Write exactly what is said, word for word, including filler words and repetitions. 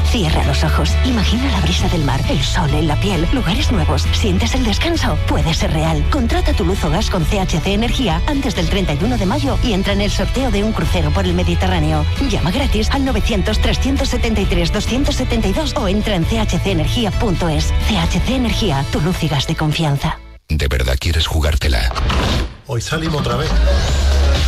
Cierra los ojos, imagina la brisa del mar, el sol en la piel, lugares nuevos. ¿Sientes el descanso? Puede ser real. Contrata tu luz o gas con C H C Energía antes del treinta y uno de mayo y entra en el sorteo de un crucero por el Mediterráneo. Llama gratis al novecientos, trescientos setenta y tres, doscientos setenta y dos o entra en c h c energía punto es. C H C Energía, tu luz y gas de confianza. ¿De verdad quieres jugártela? Hoy salimos otra vez.